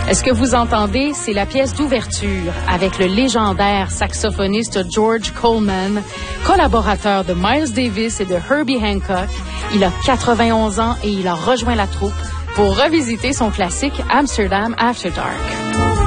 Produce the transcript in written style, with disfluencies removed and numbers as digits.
Est-ce que vous entendez? C'est la pièce d'ouverture avec le légendaire saxophoniste George Coleman, collaborateur de Miles Davis et de Herbie Hancock. Il a 91 ans et il a rejoint la troupe pour revisiter son classique Amsterdam After Dark.